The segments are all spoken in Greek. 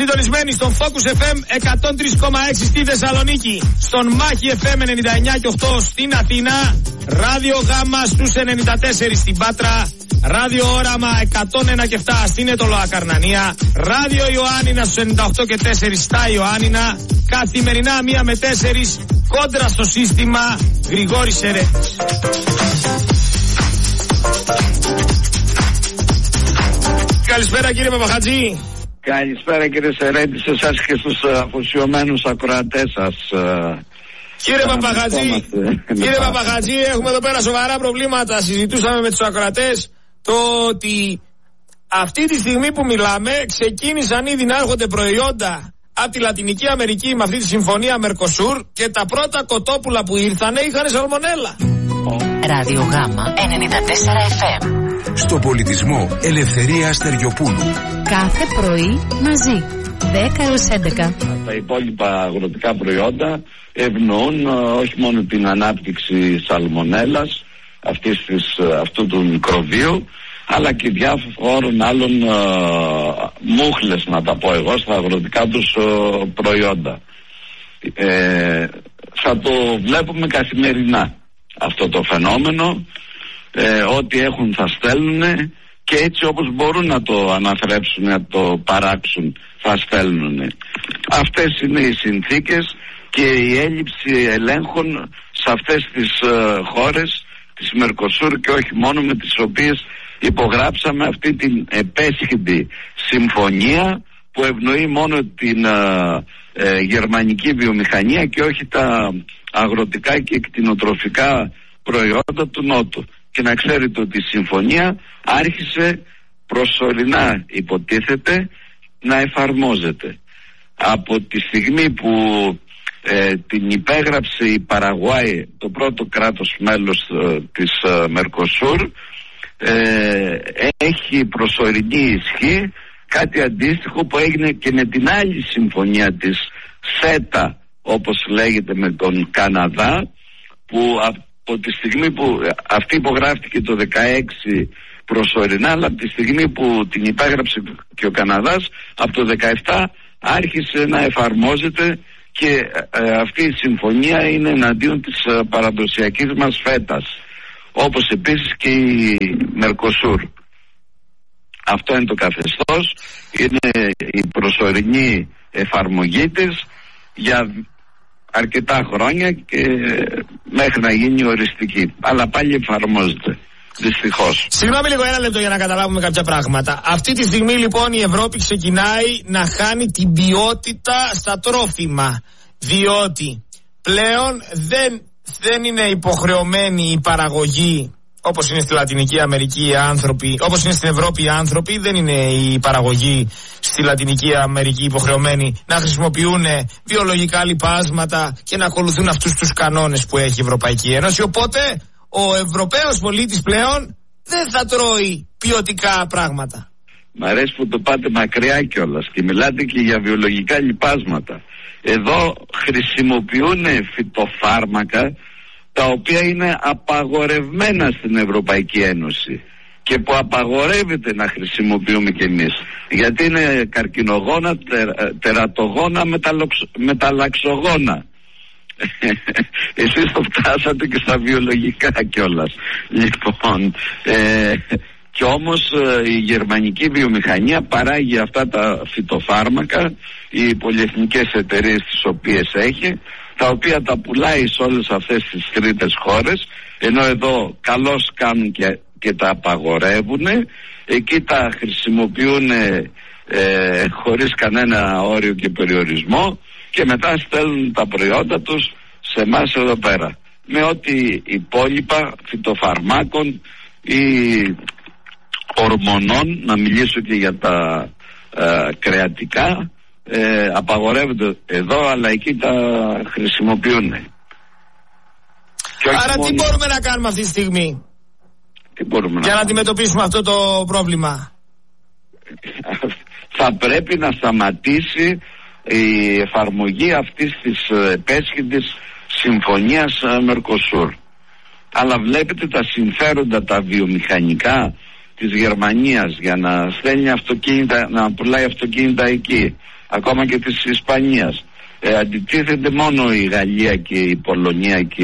συντονισμένοι στον Focus FM 103,6 στη Θεσσαλονίκη, στον Μάχη FM 99 και 8 στην Αθήνα, Ράδιο Γάμα στους 94 στην Πάτρα, Ράδιο Όραμα 101 και 7 στην Ετωλοά Καρνανία, Ράδιο Ιωάννινα στους 98 και 4 στα Ιωάννινα, καθημερινά 1 με 4 κόντρα στο σύστημα. Γρηγόρης Σερέτης. Καλησπέρα κύριε Παπαχατζή. Καλησπέρα κύριε Σερέτη, σε εσάς και στους αφοσιωμένους ακροατές σας. Κύριε Παπαχατζή, έχουμε εδώ πέρα σοβαρά προβλήματα. Συζητούσαμε με τους ακροατές το ότι αυτή τη στιγμή που μιλάμε ξεκίνησαν ήδη να έρχονται προϊόντα από τη Λατινική Αμερική με αυτή τη συμφωνία Μερκοσούρ και τα πρώτα κοτόπουλα που ήρθανε είχαν σαλμονέλα. Ράδιο Γάμα 94 FM. Στο πολιτισμό Ελευθερία Αστεριοπούλου. Κάθε πρωί μαζί 10 έως 11. Τα υπόλοιπα αγροτικά προϊόντα ευνοούν όχι μόνο την ανάπτυξη σαλμονέλας αυτού του μικροβίου, αλλά και διάφορων άλλων μούχλες, να τα πω εγώ, στα αγροτικά τους προϊόντα. Θα το βλέπουμε καθημερινά αυτό το φαινόμενο. Ό,τι έχουν θα στέλνουν και έτσι όπως μπορούν να το αναθρέψουν, να το παράξουν, θα στέλνουν. Αυτές είναι οι συνθήκες και η έλλειψη ελέγχων σε αυτές τις χώρες της Μερκοσούρ και όχι μόνο, με τις οποίες υπογράψαμε αυτή την επέσχυντη συμφωνία που ευνοεί μόνο την γερμανική βιομηχανία και όχι τα αγροτικά και κτηνοτροφικά προϊόντα του Νότου. Και να ξέρετε ότι η συμφωνία άρχισε προσωρινά, υποτίθεται, να εφαρμόζεται. Από τη στιγμή που την υπέγραψε η Παραγουάη, το πρώτο κράτος μέλος της Μερκοσούρ, έχει προσωρινή ισχύ, κάτι αντίστοιχο που έγινε και με την άλλη συμφωνία της ΣΕΤΑ, όπως λέγεται, με τον Καναδά, που από τη στιγμή που αυτή υπογράφτηκε το 16 προσωρινά, αλλά από τη στιγμή που την υπέγραψε και ο Καναδάς, από το 17 άρχισε να εφαρμόζεται και αυτή η συμφωνία είναι εναντίον της παραδοσιακής μας φέτας, όπως επίσης και η Μερκοσούρ. Αυτό είναι το καθεστώς, είναι η προσωρινή εφαρμογή της για αρκετά χρόνια και μέχρι να γίνει οριστική, αλλά πάλι εφαρμόζεται, δυστυχώς. Συγγνώμη λίγο, ένα λεπτό για να καταλάβουμε κάποια πράγματα. Αυτή τη στιγμή λοιπόν η Ευρώπη ξεκινάει να χάνει την ποιότητα στα τρόφιμα, διότι πλέον δεν είναι υποχρεωμένη η παραγωγή, όπως είναι στη Λατινική Αμερική οι άνθρωποι, όπως είναι στην Ευρώπη οι άνθρωποι, δεν είναι η παραγωγή στη Λατινική Αμερική υποχρεωμένοι να χρησιμοποιούν βιολογικά λιπάσματα και να ακολουθούν αυτούς τους κανόνες που έχει η Ευρωπαϊκή Ένωση. Οπότε ο Ευρωπαίος πολίτης πλέον δεν θα τρώει ποιοτικά πράγματα. Μ' αρέσει που το πάτε μακριά κιόλας και μιλάτε και για βιολογικά λιπάσματα. Εδώ χρησιμοποιούν φυτοφάρμακα τα οποία είναι απαγορευμένα στην Ευρωπαϊκή Ένωση και που απαγορεύεται να χρησιμοποιούμε κι εμείς, γιατί είναι καρκινογόνα, τερατογόνα, μεταλλαξογόνα. Εσείς το φτάσατε και στα βιολογικά κιόλας. Λοιπόν, και όμως η γερμανική βιομηχανία παράγει αυτά τα φυτοφάρμακα, οι πολυεθνικές εταιρείες τις οποίες έχει, τα οποία τα πουλάει σε όλες αυτές τις τρίτες χώρες, ενώ εδώ καλώς κάνουν και τα απαγορεύουν. Εκεί τα χρησιμοποιούν χωρίς κανένα όριο και περιορισμό και μετά στέλνουν τα προϊόντα τους σε εμάς εδώ πέρα με ό,τι υπόλοιπα φυτοφαρμάκων ή ορμονών, να μιλήσω και για τα κρεατικά, απαγορεύονται εδώ, αλλά εκεί τα χρησιμοποιούν. Άρα τι μπορούμε να κάνουμε αυτή τη στιγμή για να αντιμετωπίσουμε αυτό το πρόβλημα? Θα πρέπει να σταματήσει η εφαρμογή αυτής της επέσχυντης συμφωνίας Μερκοσούρ. Αλλά βλέπετε τα συμφέροντα τα βιομηχανικά της Γερμανίας για να στέλνει αυτοκίνητα, να πουλάει αυτοκίνητα εκεί, ακόμα και της Ισπανίας. Αντιτίθεται μόνο η Γαλλία και η Πολωνία και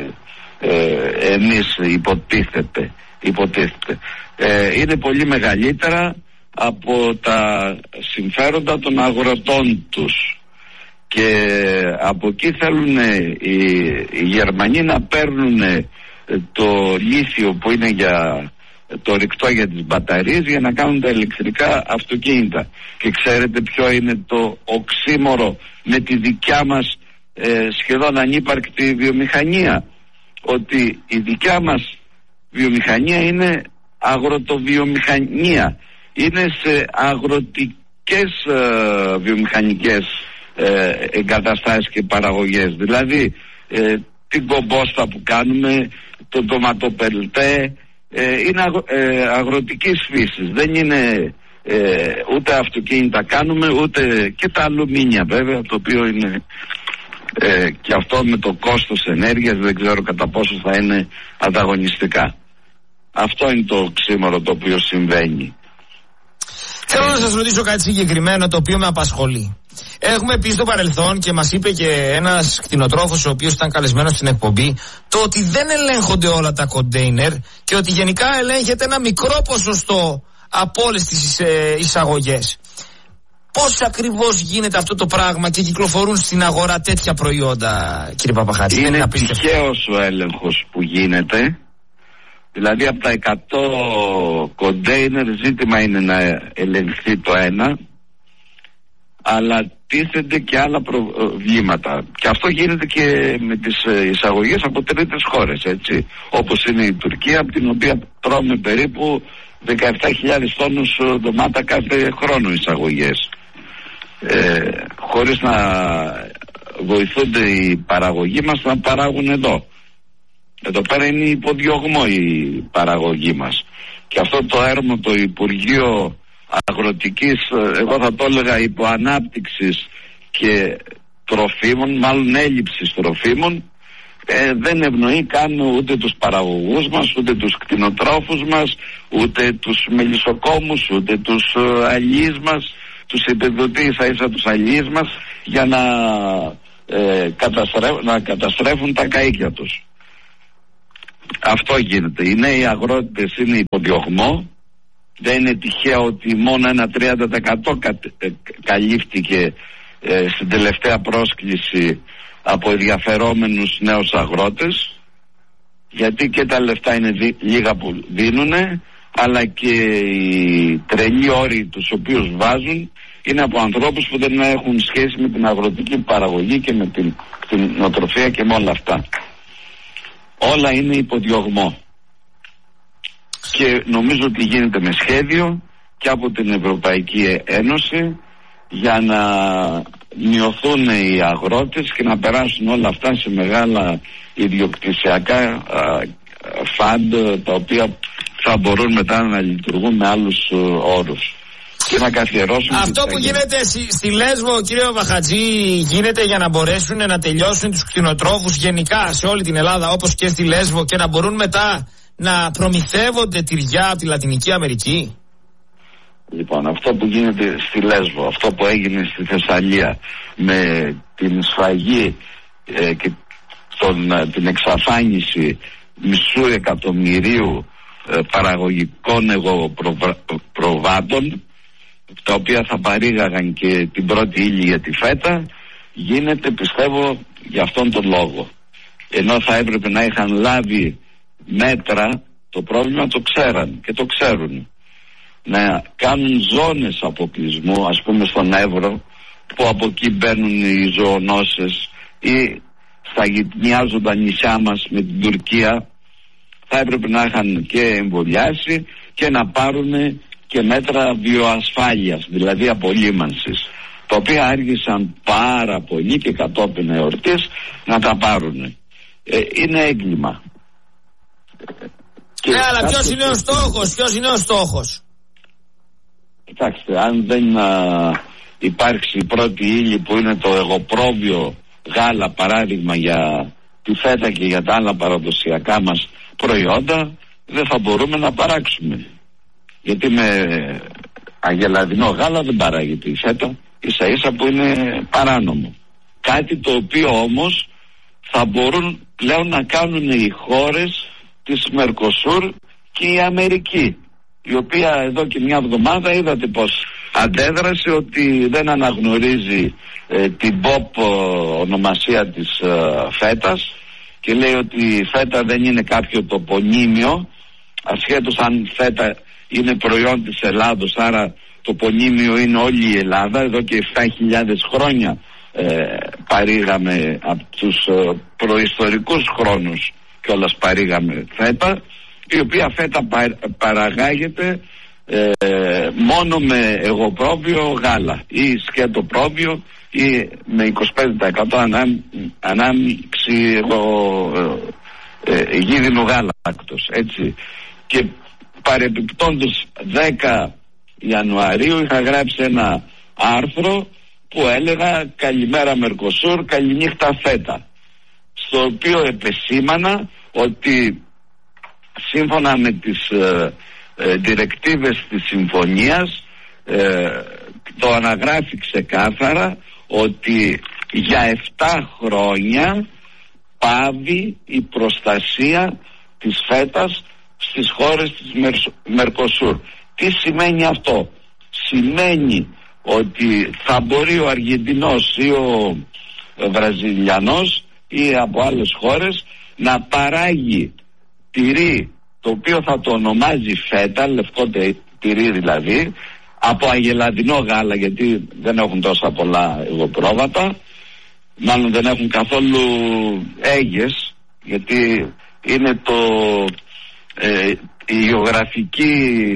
εμείς υποτίθεται. Είναι πολύ μεγαλύτερα από τα συμφέροντα των αγροτών τους, και από εκεί θέλουν οι Γερμανοί να παίρνουν το λίθιο που είναι για το ρηκτό για τις μπαταρίες για να κάνουν τα ηλεκτρικά αυτοκίνητα. Και ξέρετε ποιο είναι το οξύμορο με τη δικιά μας σχεδόν ανύπαρκτη βιομηχανία? Ότι η δικιά μας βιομηχανία είναι αγροτοβιομηχανία. Είναι σε αγροτικές βιομηχανικές εγκαταστάσεις και παραγωγές. Δηλαδή την κομπόστα που κάνουμε, το ντοματοπελτέ, είναι αγροτικής φύσης. Δεν είναι ούτε αυτοκίνητα κάνουμε, ούτε και τα αλουμίνια βέβαια, το οποίο είναι και αυτό με το κόστος ενέργειας δεν ξέρω κατά πόσο θα είναι ανταγωνιστικά. Αυτό είναι το οξύμορο το οποίο συμβαίνει. Θέλω να σας ρωτήσω κάτι συγκεκριμένο το οποίο με απασχολεί. Έχουμε πει στο παρελθόν και μας είπε και ένας κτηνοτρόφος ο οποίος ήταν καλεσμένος στην εκπομπή, το ότι δεν ελέγχονται όλα τα κοντέινερ και ότι γενικά ελέγχεται ένα μικρό ποσοστό από όλες τις εισαγωγές. Πώς ακριβώς γίνεται αυτό το πράγμα και κυκλοφορούν στην αγορά τέτοια προϊόντα, κύριε Παπαχάτση? Είναι τυχαίος ο έλεγχος που γίνεται. Δηλαδή από τα 100 κοντέινερ ζήτημα είναι να ελεγχθεί το ένα, αλλά τίθενται και άλλα προβλήματα. Και αυτό γίνεται και με τις εισαγωγές από τρίτες χώρες, έτσι. Όπως είναι η Τουρκία, από την οποία τρώμε περίπου 17.000 τόνους ντομάτα κάθε χρόνο εισαγωγές. Χωρίς να βοηθούνται οι παραγωγοί μας να παράγουν εδώ. Εδώ πέρα είναι υποδιωγμό η παραγωγή μας. Και αυτό το έρμο το Υπουργείο Αγροτικής, εγώ θα το έλεγα υποανάπτυξης και τροφίμων, μάλλον έλλειψης τροφίμων, δεν ευνοεί καν ούτε τους παραγωγούς μας, ούτε τους κτηνοτρόφους μας, ούτε τους μελισσοκόμους, ούτε τους αλλιείς μας, τους επιδοτεί ίσα τους αλλιείς μας για να καταστρέφουν τα καΐκια τους. Αυτό γίνεται. Οι νέοι αγρότες είναι υποδιωγμό. Δεν είναι τυχαίο ότι μόνο ένα 30% καλύφθηκε στην τελευταία πρόσκληση από ενδιαφερόμενους νέους αγρότες, γιατί και τα λεφτά είναι λίγα που δίνουνε, αλλά και οι τρελοί όροι τους οποίους βάζουν είναι από ανθρώπους που δεν έχουν σχέση με την αγροτική παραγωγή και με την κτηνοτροφία και με όλα αυτά. Όλα είναι υποδιωγμό. Και νομίζω ότι γίνεται με σχέδιο και από την Ευρωπαϊκή Ένωση για να μειωθούν οι αγρότες και να περάσουν όλα αυτά σε μεγάλα ιδιοκτησιακά φαντ, τα οποία θα μπορούν μετά να λειτουργούν με άλλους όρους και να καθιερώσουν. Αυτό που γίνεται στη Λέσβο, κύριε Παπαχατζή, γίνεται για να μπορέσουν να τελειώσουν τους κτηνοτρόφους γενικά σε όλη την Ελλάδα, όπως και στη Λέσβο, και να μπορούν μετά να προμηθεύονται τυριά από τη Λατινική Αμερική? Λοιπόν, αυτό που γίνεται στη Λέσβο, αυτό που έγινε στη Θεσσαλία με την σφαγή και την εξαφάνιση μισού εκατομμυρίου παραγωγικών προβάτων, τα οποία θα παρήγαγαν και την πρώτη ύλη για τη φέτα, γίνεται, πιστεύω, για αυτόν τον λόγο. Ενώ θα έπρεπε να είχαν λάβει μέτρα, το πρόβλημα το ξέραν και το ξέρουν. Να κάνουν ζώνες αποκλεισμού, ας πούμε στον Εύρο, που από εκεί μπαίνουν οι ζωονόσες, ή στα γειτονιάζοντα νησιά μας με την Τουρκία. Θα έπρεπε να είχαν και εμβολιάσει και να πάρουν και μέτρα βιοασφάλειας, δηλαδή απολύμανσης, τα οποία άργησαν πάρα πολύ και κατόπιν εορτής να τα πάρουν. Είναι έγκλημα. Αλλά ποιος είναι ο στόχος? Κοιτάξτε, αν δεν υπάρξει η πρώτη ύλη που είναι το εγωπρόβιο γάλα, παράδειγμα, για τη φέτα και για τα άλλα παραδοσιακά μας προϊόντα, δεν θα μπορούμε να παράξουμε. Γιατί με αγελαδινό γάλα δεν παράγεται η φέτα, ίσα ίσα που είναι παράνομο. Κάτι το οποίο όμως θα μπορούν πλέον να κάνουν οι χώρες της Μερκοσούρ και η Αμερική, η οποία εδώ και μια εβδομάδα είδατε πως αντέδρασε ότι δεν αναγνωρίζει την pop ονομασία της φέτας και λέει ότι η φέτα δεν είναι κάποιο τοπονύμιο, ασχέτως αν φέτα είναι προϊόν της Ελλάδος, άρα το τοπονύμιο είναι όλη η Ελλάδα. Εδώ και 7.000 χρόνια παρήγαμε από τους προϊστορικούς χρόνους κιόλας παρήγαμε φέτα, η οποία φέτα παραγάγεται μόνο με εγωπρόβιο γάλα ή σκέτο πρόβιο ή με 25% ανάμειξη γίδινου γάλακτος, έτσι. Και παρεπιπτόντως 10 Ιανουαρίου είχα γράψει ένα άρθρο που έλεγα «Καλημέρα Μερκοσούρ, καληνύχτα φέτα», στο οποίο επεσήμανα ότι σύμφωνα με τις διρεκτίβες της συμφωνίας το αναγράφει ξεκάθαρα ότι για 7 χρόνια πάβει η προστασία της φέτας στις χώρες της Μερκοσούρ. Τι σημαίνει αυτό? Σημαίνει ότι θα μπορεί ο Αργεντινός ή ο Βραζιλιανός ή από άλλες χώρες να παράγει τυρί, το οποίο θα το ονομάζει φέτα, λευκό τυρί δηλαδή, από αγελαδινό γάλα, γιατί δεν έχουν τόσα πολλά εγωπρόβατα, μάλλον δεν έχουν καθόλου αίγες, γιατί είναι η γεωγραφική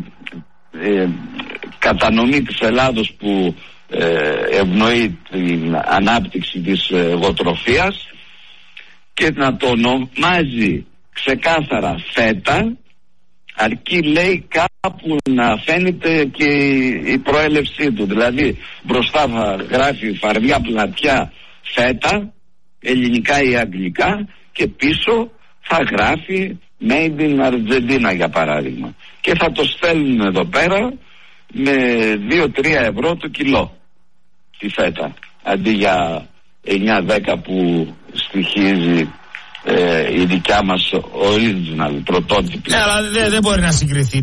κατανομή της Ελλάδος που ευνοεί την ανάπτυξη της εγωτροφίας, και να το ονομάζει ξεκάθαρα φέτα, αρκεί λέει κάπου να φαίνεται και η προέλευσή του. Δηλαδή μπροστά θα γράφει φαρδιά πλατιά φέτα, ελληνικά ή αγγλικά, και πίσω θα γράφει Made in Argentina για παράδειγμα, και θα το στέλνουν εδώ πέρα με 2-3 ευρώ το κιλό τη φέτα, αντί για 9-10 που στοιχίζει η δικιά μας original πρωτότυπη. Αλλά δεν μπορεί να συγκριθεί.